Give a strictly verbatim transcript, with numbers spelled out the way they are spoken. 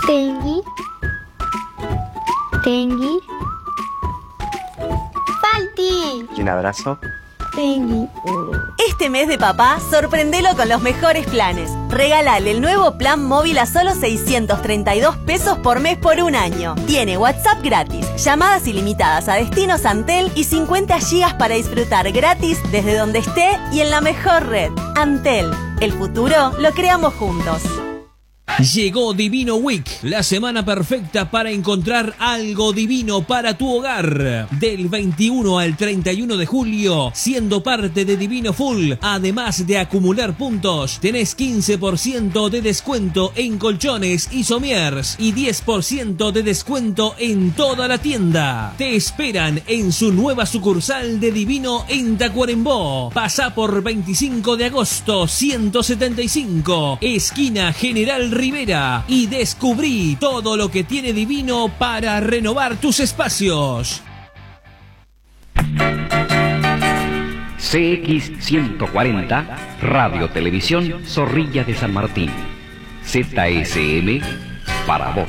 Tengui. Tengui. Falti. Y un abrazo. Tengui. Este mes de papá, sorprendelo con los mejores planes. Regálale el nuevo plan móvil a solo seiscientos treinta y dos pesos por mes por un año. Tiene WhatsApp gratis, llamadas ilimitadas a destinos Antel y cincuenta gigas para disfrutar gratis desde donde esté y en la mejor red. Antel, el futuro lo creamos juntos. Llegó Divino Week, la semana perfecta para encontrar algo divino para tu hogar. Del veintiuno al treinta y uno de julio, siendo parte de Divino Full, además de acumular puntos, tenés quince por ciento de descuento en colchones y somiers y diez por ciento de descuento en toda la tienda. Te esperan en su nueva sucursal de Divino en Tacuarembó. Pasá por veinticinco de agosto ciento setenta y cinco, esquina General Rivera, y descubrí todo lo que tiene Divino para renovar tus espacios. C X ciento cuarenta, Radio Televisión Zorrilla de San Martín. Z S M para vos.